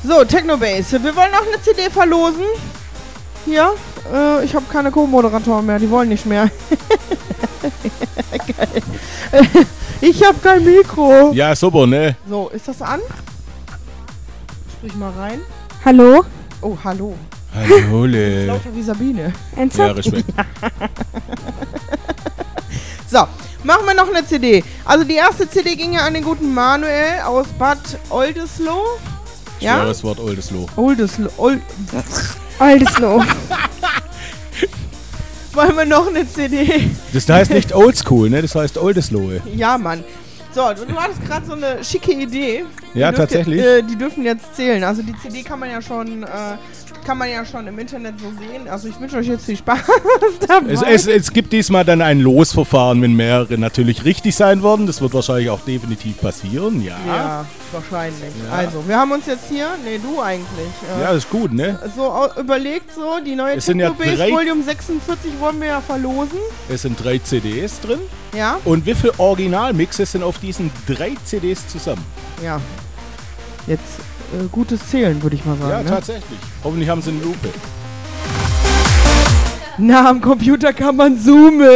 So, Technobase. Wir wollen auch eine CD verlosen. Hier. Ich habe keine Co-Moderatoren mehr. Die wollen nicht mehr. Geil. Ich habe kein Mikro. Ja, super, ne? So, ist das an? Sprich mal rein. Hallo? Oh, hallo. Hallole. Lauter wie Sabine. Ja, Respekt. So, machen wir noch eine CD. Also die erste CD ging ja an den guten Manuel aus Bad Oldesloe. Ja? Schweres Wort, Oldesloe. Oldesloe. Oldesloe. Wollen wir noch eine CD? Das heißt nicht Oldschool, ne? Das heißt Oldesloe. Ja, Mann. So, du hattest gerade so eine schicke Idee. Ja, tatsächlich. Die dürfen jetzt zählen. Also die CD kann man ja schon im Internet so sehen. Also ich wünsche euch jetzt viel Spaß dabei. Es gibt diesmal dann ein Losverfahren, wenn mehrere natürlich richtig sein werden. Das wird wahrscheinlich auch definitiv passieren, ja. Ja, wahrscheinlich. Ja. Also, wir haben uns jetzt hier, du eigentlich. Ja, das ist gut, ne? So überlegt, so die neue Es sind ja Technobase Volume 46 wollen wir ja verlosen. Es sind 3 CDs drin. Ja? Und wie viele Originalmixe sind auf diesen 3 CDs zusammen? Ja. Jetzt gutes Zählen, würde ich mal sagen. Ja, ne? tatsächlich. Hoffentlich haben sie eine Lupe. Na, am Computer kann man zoomen.